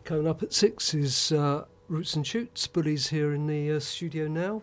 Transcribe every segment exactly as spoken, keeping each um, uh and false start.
Coming up at six is uh, Roots and Shoots. Bully's here in the uh, studio now.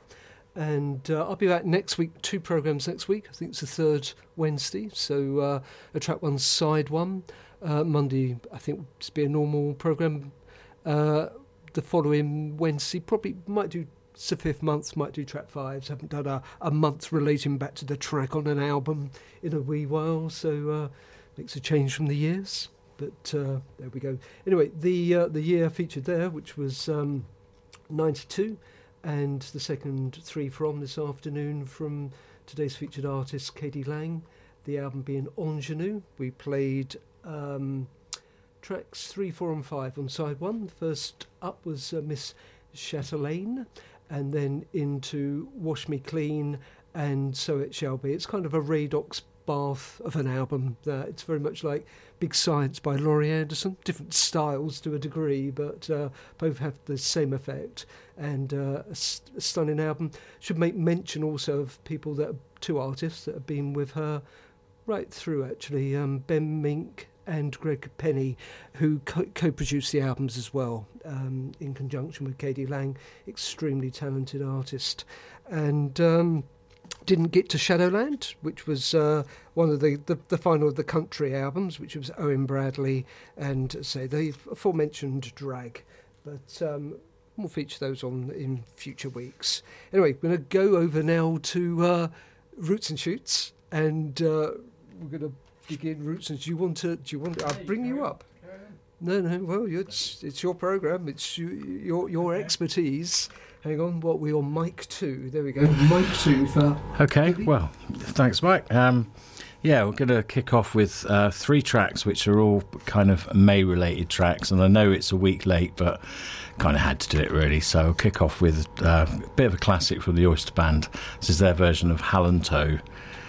And uh, I'll be back next week, two programmes next week. I think it's the third Wednesday. So uh, a track one, side one. Uh, Monday, I think, will just be a normal programme. Uh, the following Wednesday, probably might do the fifth month, might do track fives. Haven't done a, a month relating back to the track on an album in a wee while. So uh, makes a change from the years. But uh, there we go. Anyway, the uh, the year featured there, which was um, ninety-two, and the second three from this afternoon from today's featured artist, K.D. Lang, the album being Ingenue. We played um, tracks three, four and five on side one. First up was uh, Miss Chatelaine, and then into Wash Me Clean and So It Shall Be. It's kind of a Radox bath of an album. Uh, it's very much like Big Science by Laurie Anderson, different styles to a degree, but uh, both have the same effect, and uh, a, st- a stunning album. Should make mention also of people that are, two artists that have been with her right through actually, um, Ben Mink and Greg Penny, who co- co-produced the albums as well, um, in conjunction with K.D. Lang, extremely talented artist. And um, didn't get to Shadowland, which was uh, one of the, the, the final of the country albums, which was Owen Bradley and, say, the aforementioned Drag. But um, we'll feature those on in future weeks. Anyway, we're going to go over now to uh, Roots and Shoots, and uh, we're going to begin Roots and... Do you want to... Do you want? I'll bring you up. No, no. Well, it's it's your program. It's you, your your okay. expertise. Hang on. What we on mic two? There we go. Mic two for. Okay. Billy. Well, thanks, Mike. Um, yeah, we're going to kick off with uh, three tracks, which are all kind of May-related tracks, and I know it's a week late, but kind of had to do it really. So I'll kick off with uh, a bit of a classic from the Oyster Band. This is their version of Hallantoe.